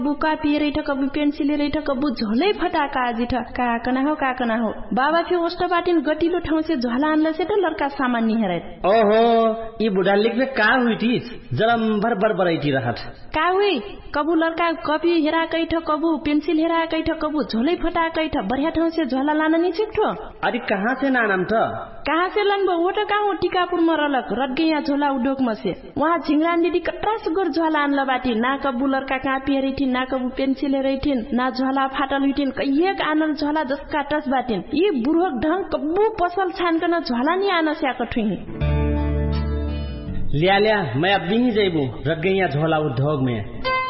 बुका पिए रही कबू पेन्सिल रही कबू झोलै फटाका आजी काकना हो बाबा फिर ओस्ट बाटिन गटिलो ठाउँ से झोला आनला से लड़का सामान नहीं हेरे ओहो ये बुढ़ा लिख में का हुई थी जरा भर बराइटी रहत का हुई कबू लड़का कॉपी हेरा कैठ कबू पेंसिल हेरा कैठ कबू झोलै फटा कैठ बढ़िया ठाउँ से झोला लाना नहीं छिक्ठो अरे कहाँ से नाम था कहाँ से लनबो वो तो कहाँ टीकापुर में रलक रट गया झोला उद्योग में से वहाँ झिंगरान दीदी कट्रा सुगर झोला आनला बाटी ना कबू लड़का कापी हेरी थी ना कबू पेंसिल हेरी थी ना झोला फाटल हुई थी कहिए आनल झोला जसका टस बाटिन ये बुढ़क ढंग कबू पसल छान कर झोला नहीं आना से आकठुई लिया मैं अब भी जाइबू रट गई झोला उद्योग में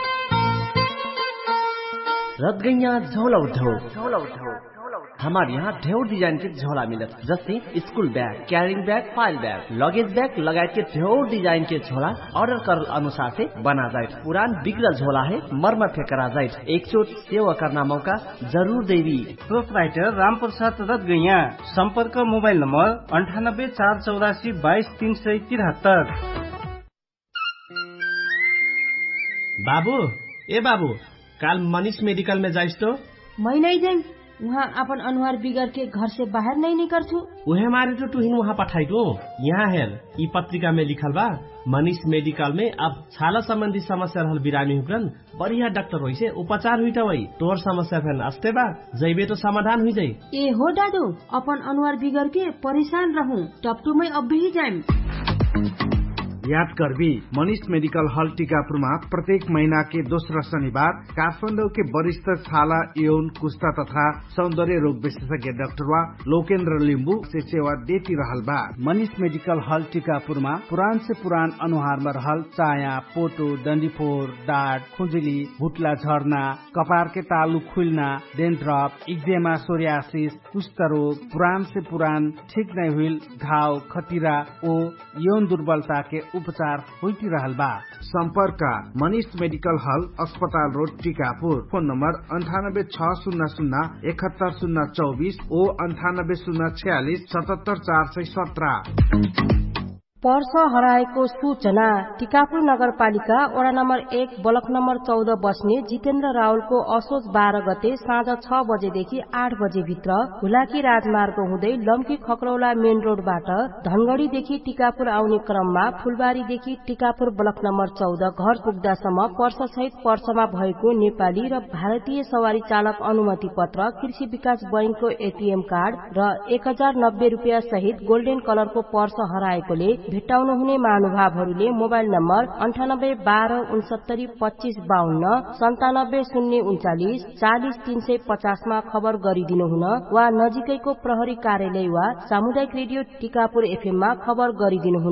रट गई झोला उद्योग हमारे यहाँ ढेर डिजाइन के झोला मिलत जैसे school bag carrying bag file bag luggage bag लगायत के ढेर डिजाइन के झोला ऑर्डर कर अनुसार से बना जाए पुरान बिगड़ल झोला है मरम्मत करा जाए एक चोट सेवा करना मौका जरूर देवी प्रोपराइटर राम प्रसाद रत गैया संपर्क मोबाइल नंबर 9848222373। बाबू काल मनीष मेडिकल में जाइस तो मैं नहीं जाई वहाँ अपन अनुहार बिगड़ के घर से बाहर नहीं निकल छू उहे मारे तो तुहिन वहाँ पठाई दो यहाँ हेर ई पत्रिका में लिखल बा मनीष मेडिकल में अब छाला संबंधी समस्या रहल बिरामी हुकरन बढ़िया डॉक्टर होइसे उपचार हुई वही तोर समस्या फेन अस्ते बा जैबे तो समाधान हुई जाई ए हो दादू अपन अनुहार बिगड़ के परेशान रहूं टपटू में अब भी जाए याद करबी मनीष मेडिकल हॉल टीकापुर में प्रत्येक महीना के दोस्रो शनिवार काठमाडौँ के वरिष्ठ छाला यौन कुष्ठा तथा सौंदर्य रोग विशेषज्ञ डाक्टर लोकेन्द्र लिम्बू से सेवा देती रहल बा। मनीष मेडिकल हॉल टीकापुर में पुरान से पुरान अनुहार में रहल चाया पोटो डंडीफोर डाट खुजली भुटला झर्ना कपार के तालु खुलना डेन्ड्रप इक्जेमा सोरियासिस कुष्ठ रोग पुरान से पुरान ठीक नहीं हुई घाव खटिरा ओ यौन दुर्बलता के उपचार होती रहल बा। संपर्क मनीष मेडिकल हॉल अस्पताल रोड टीकापुर फोन नंबर 9860071024 ओ 9806477417। पर्स हराएको सूचना टीकापुर नगरपालिका वडा नम्बर 1 ब्लक नम्बर 14 बस्ने जितेन्द्र रावलको असोज 12 गते साँझ 6 बजेदेखि 8 बजे भित्र हुलाकी राजमार्ग हुँदै लम्की खकरौला मेन रोडबाट धनगढ़ीदेखि टीकापुर आउने क्रममा फुलबारीदेखि टीकापुर ब्लक नम्बर 14 घर पुग्दासम्म पर्स सहित पर्समा भएको नेपाली र भारतीय सवारी चालक अनुमति पत्र कृषि विकास बैंकको एटीएम कार्ड र 1090 रुपियाँ सहित गोल्डन कलरको पर्स हराएकोले भेट्टाउनु हुने महानुभावहरूले मोबाइल नम्बर 9812692552 97 मा खबर गरिदिनु हुन वा नजिकैको प्रहरी कार्यालय वा सामुदायिक रेडियो टीकापुर एफएम मा खबर गरिदिनु हुन।